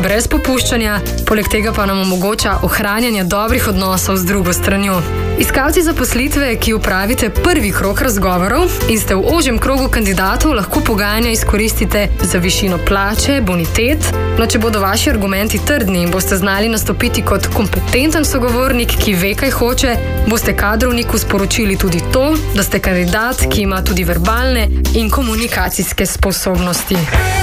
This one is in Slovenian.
brez popuščanja, poleg tega pa nam omogoča ohranjanje dobrih odnosov z drugo stranjo. Iskalci zaposlitve, ki upravite prvi krog razgovorov in ste v ožjem krogu kandidatov, lahko pogajanja izkoristite za višino plače, bonitet. No, če bodo vaši argumenti trdni in boste znali nastopiti kot kompetenten sogovornik, ki ve, kaj hoče, boste kadrovniku sporočili tudi to, da ste kandidat, ki ima tudi verbalne in komunikacijske sposobnosti.